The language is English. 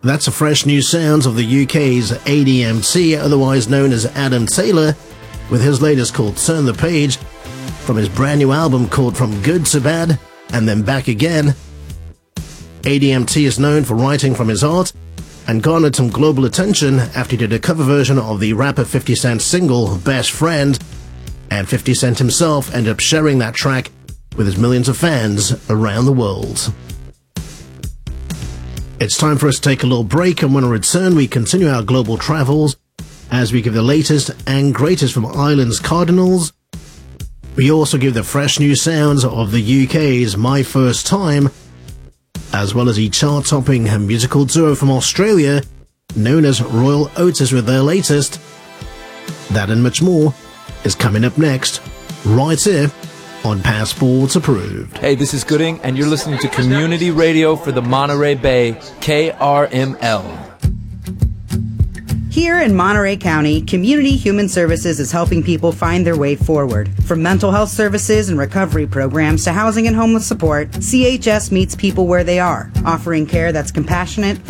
That's the fresh new sounds of the UK's ADMT, otherwise known as Adam Taylor, with his latest called Turn the Page, from his brand new album called From Good to Bad, and then Back Again. ADMT is known for writing from his heart, and garnered some global attention after he did a cover version of the rapper 50 Cent's single, Best Friend, and 50 Cent himself ended up sharing that track with his millions of fans around the world. It's time for us to take a little break, and when we return, we continue our global travels as we give the latest and greatest from Ireland's Cardinals. We also give the fresh new sounds of the UK's My First Time, as well as a chart-topping musical duo from Australia known as Royal Otis with their latest. That and much more is coming up next, right here on Passports Approved. Hey, this is Gooding, and you're listening to Community Radio for the Monterey Bay, KRML. Here in Monterey County, Community Human Services is helping people find their way forward. From mental health services and recovery programs to housing and homeless support, CHS meets people where they are, offering care that's compassionate,